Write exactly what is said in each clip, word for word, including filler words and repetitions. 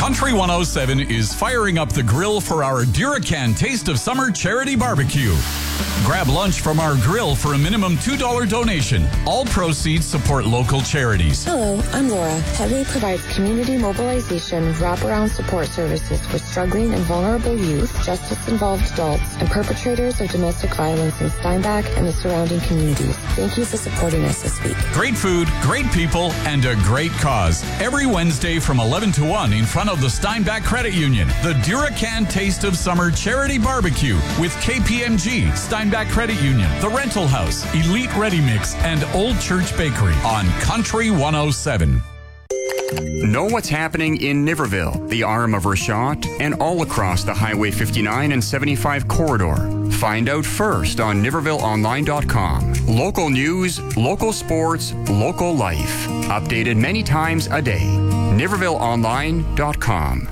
Country one oh seven is firing up the grill for our Duracan Taste of Summer Charity Barbecue. Grab lunch from our grill for a minimum two dollars donation. All proceeds support local charities. Hello, I'm Laura. Headway provides community mobilization, wraparound support services for struggling and vulnerable youth, justice-involved adults, and perpetrators of domestic violence in Steinbach and the surrounding communities. Thank you for supporting us this week. Great food, great people, and a great cause. Every Wednesday from eleven to one in front of the Steinbach Credit Union. The Duracan Taste of Summer Charity Barbecue with K P M G, Steinbach Credit Union, The Rental House, Elite Ready Mix, and Old Church Bakery on Country one oh seven. Know what's happening in Niverville, the arm of Rashot, and all across the Highway fifty-nine and seventy-five corridor. Find out first on niverville online dot com. Local news, local sports, local life. Updated many times a day. niverville online dot com.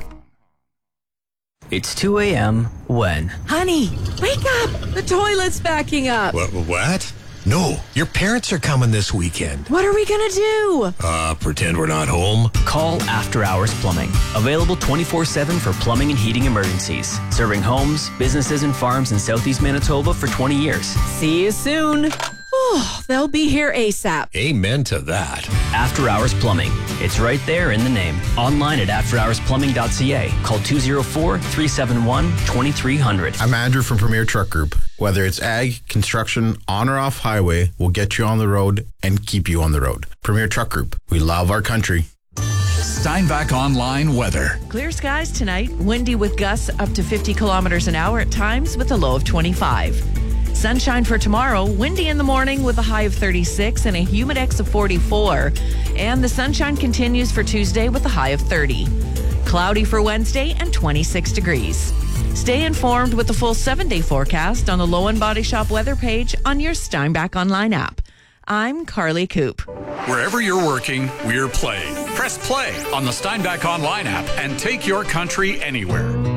It's two a.m. when... Honey, wake up! The toilet's backing up. What? What? No, your parents are coming this weekend. What are we gonna do? Uh, pretend we're not home. Call After Hours Plumbing. Available twenty-four seven for plumbing and heating emergencies. Serving homes, businesses, and farms in Southeast Manitoba for twenty years. See you soon. Oh, they'll be here ASAP. Amen to that. After Hours Plumbing. It's right there in the name. Online at after hours plumbing dot c a. Call two oh four, three seven one, two three zero zero. I'm Andrew from Premier Truck Group. Whether it's ag, construction, on or off highway, we'll get you on the road and keep you on the road. Premier Truck Group. We love our country. Steinbach Online weather. Clear skies tonight. Windy with gusts up to fifty kilometers an hour at times with a low of twenty-five. Sunshine for tomorrow. Windy in the morning with a high of thirty-six and a humidex of forty-four. And the sunshine continues for Tuesday with a high of thirty. Cloudy for Wednesday and twenty-six degrees. Stay informed with the full seven-day forecast on the Low and Body Shop weather page on your Steinbach Online app. I'm Carly Coop. Wherever you're working, we're playing. Press play on the Steinbach Online app and take your country anywhere.